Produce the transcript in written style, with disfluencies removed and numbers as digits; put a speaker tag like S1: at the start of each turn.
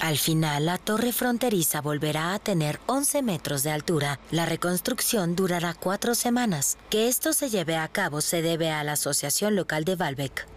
S1: Al final, la torre fronteriza volverá a tener 11 metros de altura. La reconstrucción durará 4 semanas. Que esto se lleve a cabo se debe a la Asociación Local de Baalbek.